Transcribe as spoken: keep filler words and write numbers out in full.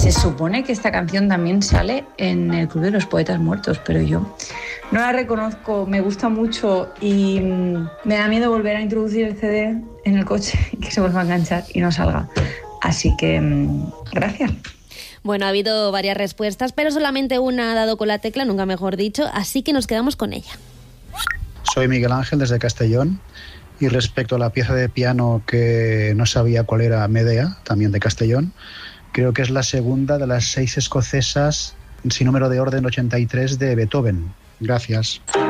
se supone que esta canción también sale en el Club de los Poetas Muertos, pero yo no la reconozco, me gusta mucho y me da miedo volver a introducir el C D en el coche y que se vuelva a enganchar y no salga. Así que, gracias. Bueno, ha habido varias respuestas, pero solamente una ha dado con la tecla, nunca mejor dicho, así que nos quedamos con ella. Soy Miguel Ángel desde Castellón y respecto a la pieza de piano que no sabía cuál era, Medea, también de Castellón, creo que es la segunda de las seis escocesas sin número de orden ochenta y tres de Beethoven. Gracias.